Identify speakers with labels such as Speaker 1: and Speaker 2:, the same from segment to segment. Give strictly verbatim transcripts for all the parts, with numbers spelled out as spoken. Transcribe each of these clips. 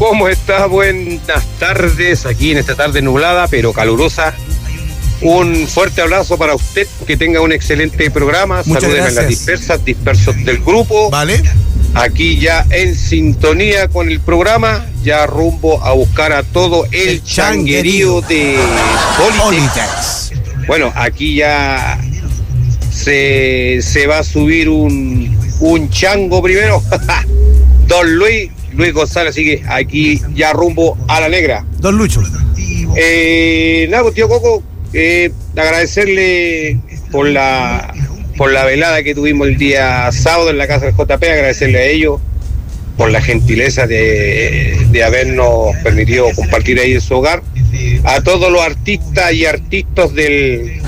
Speaker 1: ¿Cómo está? Buenas tardes, aquí en esta tarde nublada, pero calurosa. Un fuerte abrazo para usted, que tenga un excelente programa. Salúdenme a las dispersas, dispersos del grupo.
Speaker 2: Vale.
Speaker 1: Aquí ya en sintonía con el programa, ya rumbo a buscar a todo el, el changuerío de Politex. Bueno, aquí ya se, se va a subir un, un chango primero. Don Luis, Luis González, así que aquí ya rumbo a la negra.
Speaker 2: Don Lucho.
Speaker 1: Eh, nada, tío Coco, eh, agradecerle por la por la velada que tuvimos el día sábado en la casa del J P, agradecerle a ellos por la gentileza de, de habernos permitido compartir ahí en su hogar, a todos los artistas y artistas del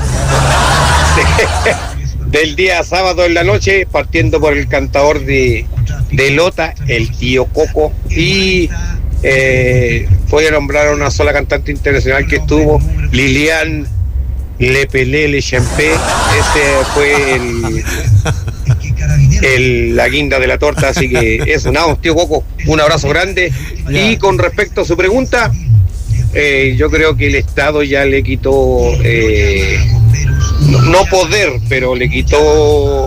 Speaker 1: de, del día sábado en la noche, partiendo por el cantador de, de Lota, el tío Coco, y eh, voy a nombrar a una sola cantante internacional que estuvo, Lilian Le Pelé Le Champé. Ese fue el, el la guinda de la torta, así que eso, nada, tío Coco, un abrazo grande. Yeah. Y con respecto a su pregunta, eh, yo creo que el Estado ya le quitó eh, no, no poder, pero le quitó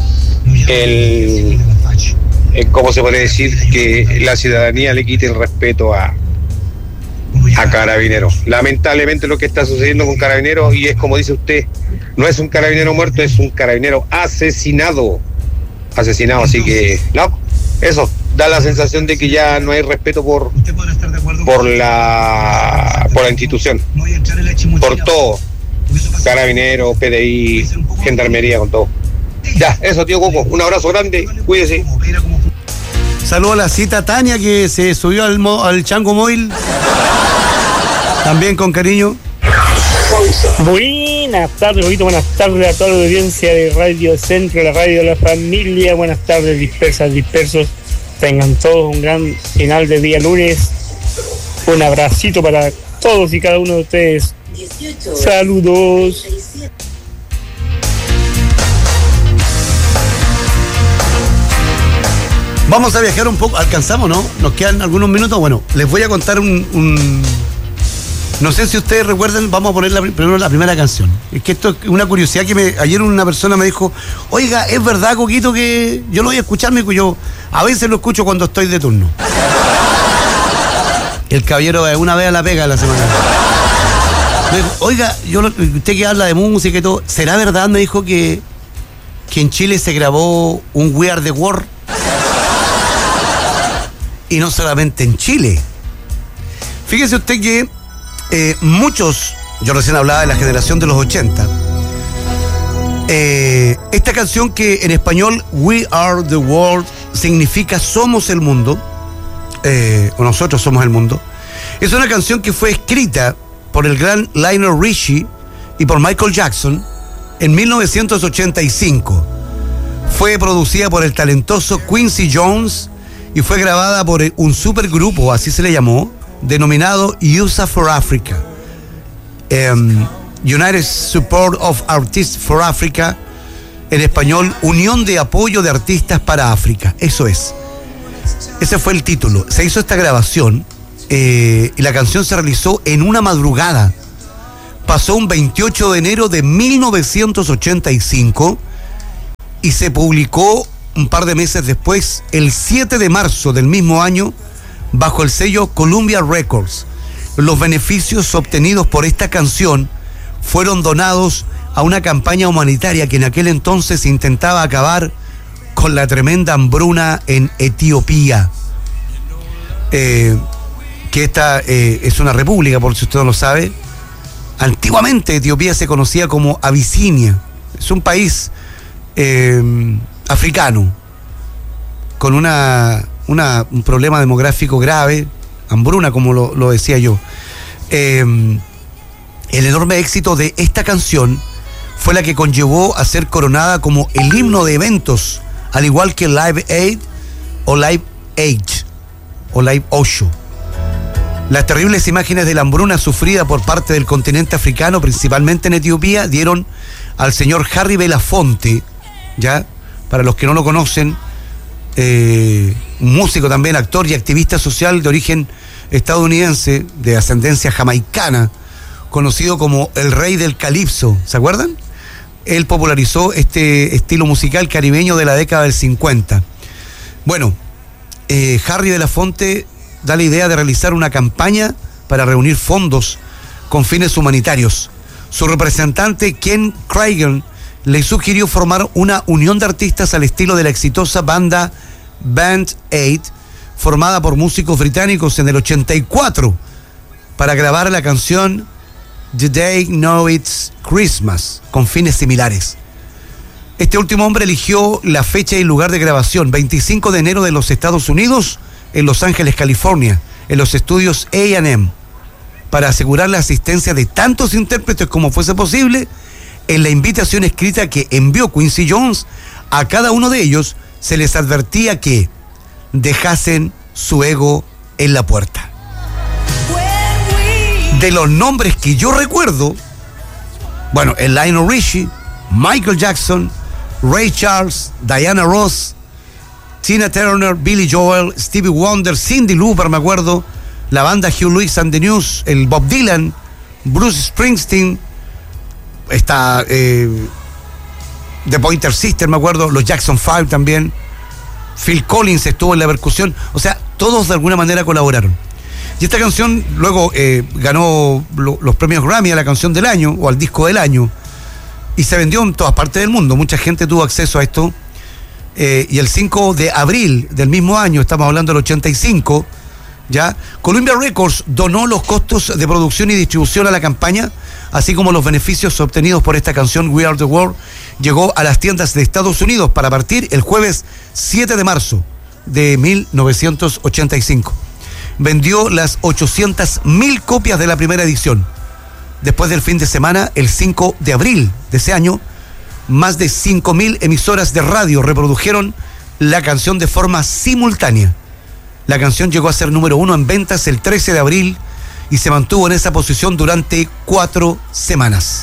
Speaker 1: el, el ¿cómo se puede decir? Que la ciudadanía le quite el respeto a a Carabineros. Lamentablemente lo que está sucediendo con Carabineros, y es como dice usted, no es un carabinero muerto, es un carabinero asesinado. Asesinado, así que, no, eso, da la sensación de que ya no hay respeto por por la por la institución, por todo, Carabineros, P D I, Gendarmería, con todo. Ya, eso, tío Coco, un abrazo grande, cuídese.
Speaker 2: Saludo a la cita Tania, que se subió al, mo- al chango móvil. También con cariño.
Speaker 3: Buenas tardes, Boquito, buenas tardes a toda la audiencia de Radio Centro, la radio de la familia. Buenas tardes, dispersas, dispersos. Tengan todos un gran final de día lunes. Un abracito para todos y cada uno de ustedes. Saludos.
Speaker 2: Vamos a viajar un poco, alcanzamos, ¿no? Nos quedan algunos minutos. Bueno, les voy a contar un... un... No sé si ustedes recuerdan, vamos a poner la, primero la primera canción. Es que esto es una curiosidad que me, ayer una persona me dijo, oiga, ¿es verdad, Coquito, que yo lo voy a escuchar? Me dijo, yo a veces lo escucho cuando estoy de turno. El caballero de una vez a la pega la semana. Me dijo, oiga, yo, usted que habla de música y todo, ¿será verdad? Me dijo que, que en Chile se grabó un We Are The World. Y no solamente en Chile. Fíjese usted que eh, muchos, yo recién hablaba de la generación de los ochenta, eh, esta canción que en español We Are The World significa Somos el Mundo, eh, o nosotros somos el mundo, es una canción que fue escrita por el gran Lionel Richie y por Michael Jackson en mil novecientos ochenta y cinco. Fue producida por el talentoso Quincy Jones y fue grabada por un supergrupo, así se le llamó, denominado U S A for Africa, um, United Support of Artists for Africa, en español, Unión de Apoyo de Artistas para África. Eso es. Ese fue el título. Se hizo esta grabación eh, y la canción se realizó en una madrugada. Pasó un veintiocho de enero de mil novecientos ochenta y cinco y se publicó un par de meses después, el siete de marzo del mismo año, bajo el sello Columbia Records. Los beneficios obtenidos por esta canción fueron donados a una campaña humanitaria que en aquel entonces intentaba acabar con la tremenda hambruna en Etiopía. Eh, que esta eh, es una república, por si usted no lo sabe. Antiguamente Etiopía se conocía como Abisinia. Es un país eh, africano con una, una, un problema demográfico grave, hambruna, como lo, lo decía yo. Eh, el enorme éxito de esta canción fue la que conllevó a ser coronada como el himno de eventos, al igual que Live Aid o Live Aid o Live Osho. Las terribles imágenes de la hambruna sufrida por parte del continente africano, principalmente en Etiopía, dieron al señor Harry Belafonte, ya, para los que no lo conocen, eh, músico también, actor y activista social de origen estadounidense, de ascendencia jamaicana, conocido como el rey del calipso, ¿se acuerdan? Él popularizó este estilo musical caribeño de la década del cincuenta. Bueno, eh, Harry Belafonte da la idea de realizar una campaña para reunir fondos con fines humanitarios. Su representante, Ken Cragen, le sugirió formar una unión de artistas al estilo de la exitosa banda Band Aid, formada por músicos británicos en el ochenta y cuatro, para grabar la canción The Day Know It's Christmas, con fines similares. Este último hombre eligió la fecha y lugar de grabación, veinticinco de enero de los Estados Unidos, en Los Ángeles, California, en los estudios A and M, para asegurar la asistencia de tantos intérpretes como fuese posible. En la invitación escrita que envió Quincy Jones, a cada uno de ellos se les advertía que dejasen su ego en la puerta. De los nombres que yo recuerdo, bueno, el Lionel Richie, Michael Jackson, Ray Charles, Diana Ross, Tina Turner, Billy Joel, Stevie Wonder, Cyndi Lauper, me acuerdo, la banda Hugh Lewis and the News, el Bob Dylan, Bruce Springsteen, está eh, The Pointer Sisters, me acuerdo, los Jackson Five también, Phil Collins estuvo en la percusión, o sea, todos de alguna manera colaboraron. Y esta canción luego eh, ganó lo, los premios Grammy a la canción del año o al disco del año, y se vendió en todas partes del mundo. Mucha gente tuvo acceso a esto. Eh, y el cinco de abril del mismo año, estamos hablando del ochenta y cinco, ya, Columbia Records donó los costos de producción y distribución a la campaña, así como los beneficios obtenidos por esta canción We Are the World. Llegó a las tiendas de Estados Unidos para partir el jueves siete de marzo de mil novecientos ochenta y cinco. Vendió las ochocientas mil copias de la primera edición. Después del fin de semana, el cinco de abril de ese año, más de cinco mil emisoras de radio reprodujeron la canción de forma simultánea. La canción llegó a ser número uno en ventas el trece de abril y se mantuvo en esa posición durante cuatro semanas.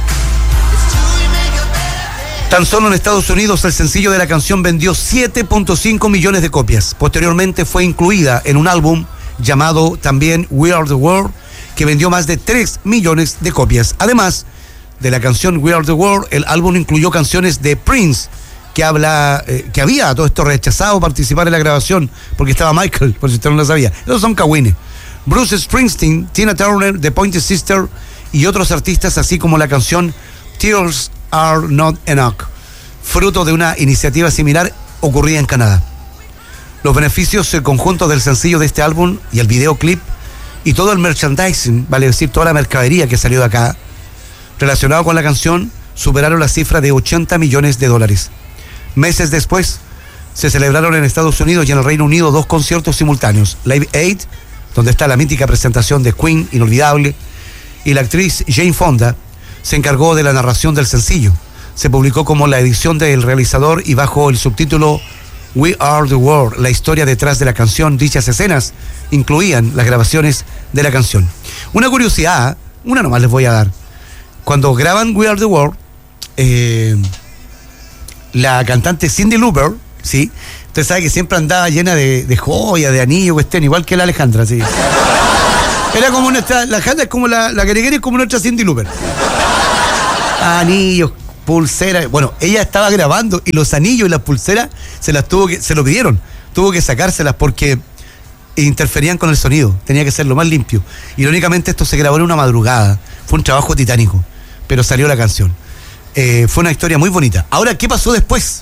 Speaker 2: Tan solo en Estados Unidos el sencillo de la canción vendió siete punto cinco millones de copias. Posteriormente fue incluida en un álbum llamado también We Are the World, que vendió más de tres millones de copias. Además de la canción We Are the World, el álbum incluyó canciones de Prince, que habla, eh, que había todo esto rechazado participar en la grabación, porque estaba Michael, por si usted no lo sabía. Esos son cagüines. Bruce Springsteen, Tina Turner, The Pointer Sisters y otros artistas, así como la canción Tears Are Not Enough, fruto de una iniciativa similar ocurrida en Canadá. Los beneficios el conjunto del sencillo de este álbum y el videoclip y todo el merchandising, vale decir, toda la mercadería que salió de acá, relacionado con la canción, superaron la cifra de ochenta millones de dólares. Meses después, se celebraron en Estados Unidos y en el Reino Unido dos conciertos simultáneos. Live Aid, donde está la mítica presentación de Queen, inolvidable, y la actriz Jane Fonda se encargó de la narración del sencillo. Se publicó como la edición del realizador y bajo el subtítulo We Are the World, la historia detrás de la canción. Dichas escenas incluían las grabaciones de la canción. Una curiosidad, una nomás les voy a dar. Cuando graban We Are the World, eh, la cantante Cyndi Lauper, ¿sí? Usted sabe que siempre andaba llena de, de joyas, de anillos, cuestión, igual que la Alejandra, ¿sí? Era como nuestra, la Alejandra es como la, la Gueriguera es como nuestra Cyndi Lauper. Anillos, pulseras. Bueno, ella estaba grabando y los anillos y las pulseras se las tuvo que, se lo pidieron, tuvo que sacárselas porque interferían con el sonido, tenía que ser lo más limpio. Irónicamente esto se grabó en una madrugada, fue un trabajo titánico, pero salió la canción. Eh, fue una historia muy bonita. Ahora, ¿qué pasó después?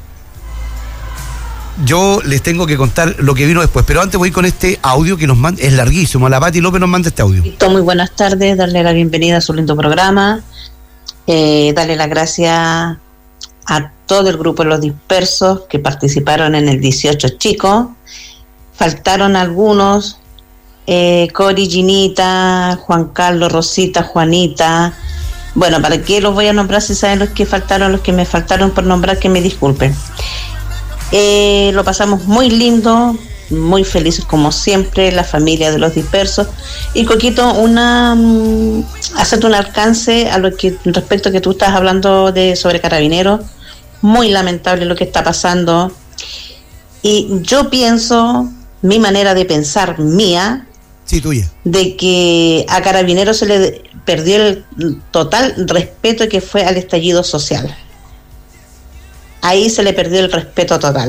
Speaker 2: Yo les tengo que contar lo que vino después, pero antes voy con este audio que nos manda, es larguísimo. La Pati López nos manda este audio.
Speaker 4: Muy buenas tardes, darle la bienvenida a su lindo programa, eh, darle las gracias a todo el grupo de Los Dispersos que participaron en el dieciocho Chicos. Faltaron algunos, eh, Cori, Ginita, Juan Carlos, Rosita, Juanita. Bueno, ¿para qué los voy a nombrar si saben los que faltaron, los que me faltaron por nombrar, que me disculpen? Eh, lo pasamos muy lindo, muy felices como siempre, la familia de Los Dispersos. Y Coquito, una um, hacerte un alcance a lo que respecto a que tú estás hablando de sobre Carabineros. Muy lamentable lo que está pasando. Y yo pienso, mi manera de pensar mía,
Speaker 2: sí, tuya,
Speaker 4: de que a Carabineros se le perdió el total respeto que fue al estallido social. Ahí se le perdió el respeto total.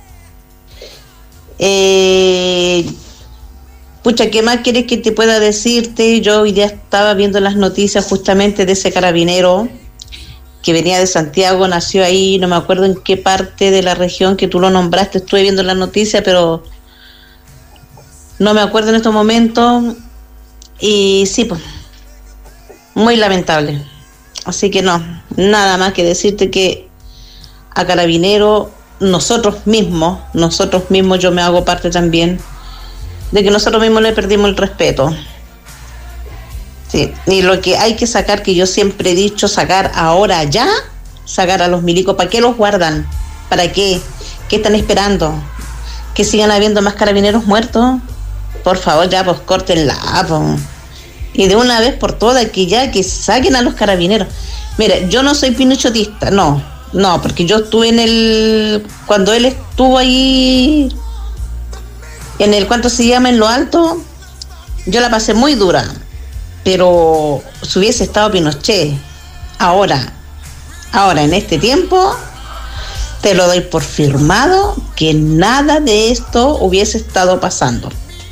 Speaker 4: Eh, pucha, ¿qué más quieres que te pueda decirte? Yo hoy día estaba viendo las noticias justamente de ese carabinero que venía de Santiago, nació ahí, no me acuerdo en qué parte de la región que tú lo nombraste, estuve viendo las noticias, pero no me acuerdo en estos momentos. Y sí, pues, muy lamentable. Así que no, nada más que decirte que a Carabinero, nosotros mismos, nosotros mismos, yo me hago parte también, de que nosotros mismos le perdimos el respeto. Sí, y lo que hay que sacar, que yo siempre he dicho, sacar ahora ya, sacar a los milicos. ¿Para qué los guardan? ¿Para qué? ¿Qué están esperando? ¿Que sigan habiendo más carabineros muertos? Por favor, ya, pues córtenla, pues. Y de una vez por todas, que ya, que saquen a los carabineros. Mira, yo no soy pinochetista, no, no, porque yo estuve en el, cuando él estuvo ahí, en el, ¿cuánto se llama? En lo alto, yo la pasé muy dura. Pero si hubiese estado Pinochet, ahora, ahora en este tiempo, te lo doy por firmado que nada de esto hubiese estado pasando.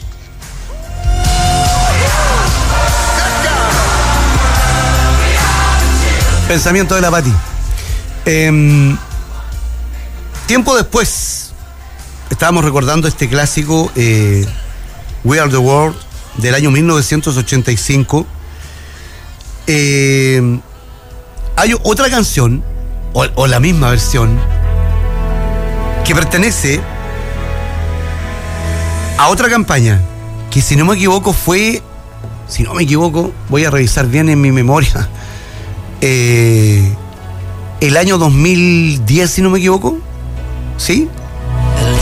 Speaker 2: Pensamiento de la Pati. Eh, tiempo después, estábamos recordando este clásico eh, We Are the World del año mil novecientos ochenta y cinco. Eh, hay otra canción, o, o la misma versión, que pertenece a otra campaña, que si no me equivoco fue, si no me equivoco, voy a revisar bien en mi memoria, eh, el año dos mil diez, si no me equivoco, ¿sí?